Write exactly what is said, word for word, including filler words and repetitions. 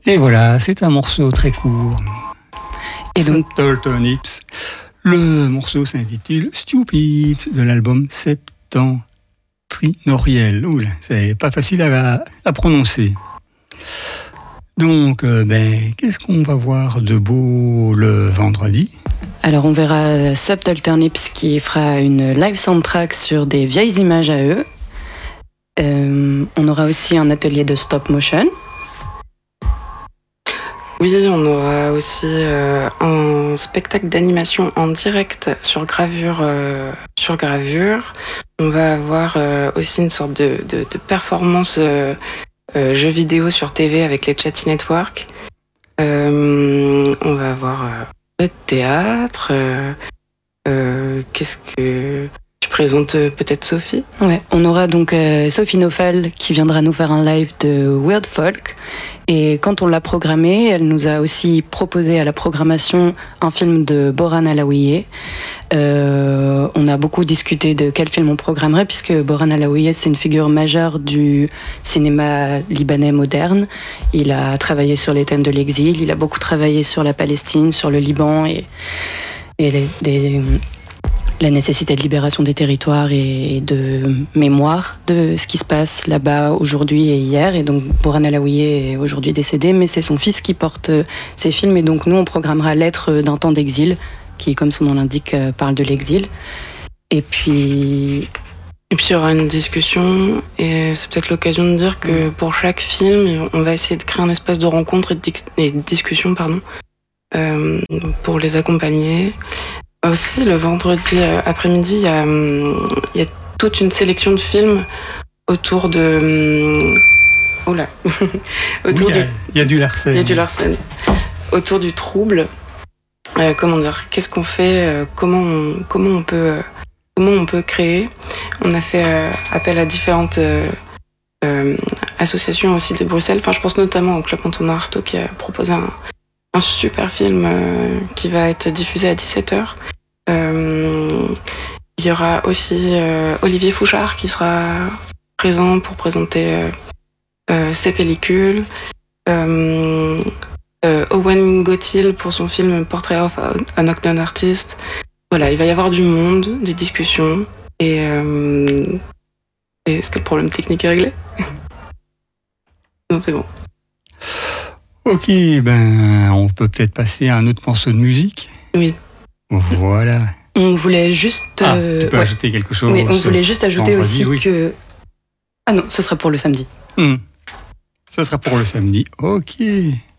Et voilà, c'est un morceau très court. Et donc, Turnips. Le morceau s'intitule Stupid de l'album Septentrional. Oula, c'est pas facile à, à prononcer. Donc, euh, ben, qu'est-ce qu'on va voir de beau le vendredi ? Alors on verra Subtle Turnips qui fera une live soundtrack sur des vieilles images à eux. Euh, on aura aussi un atelier de stop motion. Oui, on aura aussi euh, un spectacle d'animation en direct sur gravure. Euh, sur gravure. On va avoir euh, aussi une sorte de, de, de performance euh, euh, jeu vidéo sur T V avec les Chatty Network. Euh, on va avoir euh, le théâtre. Euh, euh, qu'est-ce que... Tu présentes euh, peut-être Sophie ? Ouais, on aura donc euh, Sophie Nofal qui viendra nous faire un live de Weird Folk. Et quand on l'a programmée, elle nous a aussi proposé à la programmation un film de Boran Alaouieh. Euh, on a beaucoup discuté de quel film on programmerait, puisque Boran Alaouieh, c'est une figure majeure du cinéma libanais moderne. Il a travaillé sur les thèmes de l'exil, il a beaucoup travaillé sur la Palestine, sur le Liban et, et les, des... la nécessité de libération des territoires et de mémoire de ce qui se passe là-bas aujourd'hui et hier. Et donc Boran Alaouieh est aujourd'hui décédé, mais c'est son fils qui porte ces films. Et donc nous, on programmera L'être d'un temps d'exil, qui, comme son nom l'indique, parle de l'exil. Et puis... Et puis il y aura une discussion, et c'est peut-être l'occasion de dire que pour chaque film, on va essayer de créer un espace de rencontre et de, dis- et de discussion pardon, euh, pour les accompagner. Aussi, le vendredi après-midi, il y a, il y a toute une sélection de films autour de... Oh là autour oui, il, y a, du... il y a du Larsen. Il y a du Larsen. Autour du trouble. Euh, comment dire ? Qu'est-ce qu'on fait ? euh, comment, on, comment, on peut, euh, comment on peut créer ? On a fait euh, appel à différentes euh, euh, associations aussi de Bruxelles. Enfin, je pense notamment au Club Antonin Artaud qui a proposé un, un super film euh, qui va être diffusé à dix-sept heures. Euh, il y aura aussi euh, Olivier Fouchard qui sera présent pour présenter euh, euh, ses pellicules. Euh, euh, Owen Gothill pour son film Portrait of a Knockdown Artist. Voilà, il va y avoir du monde, des discussions. Et, euh, et est-ce que le problème technique est réglé ? Non, c'est bon. Ok, ben on peut peut-être passer à un autre morceau de musique. Oui. Voilà. On voulait juste... Ah, euh, tu peux ouais. ajouter quelque chose. Oui, on voulait juste ajouter vendredi, aussi oui. que... Ah non, ce sera pour le samedi. Hmm. Ça sera pour le samedi. Ok.